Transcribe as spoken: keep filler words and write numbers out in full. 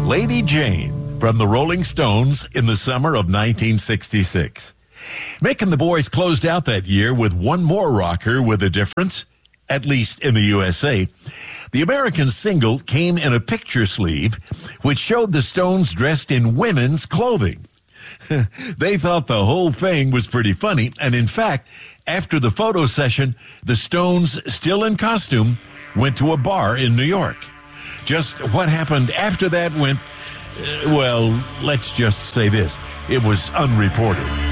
Lady Jane from the Rolling Stones in the summer of nineteen sixty-six. Making the Boys closed out that year with one more rocker with a difference, at least in the U S A. The American single came in a picture sleeve, which showed the Stones dressed in women's clothing. They thought the whole thing was pretty funny, and in fact, after the photo session, the Stones, still in costume, went to a bar in New York. Just what happened after that went, uh, well, let's just say this, it was unreported.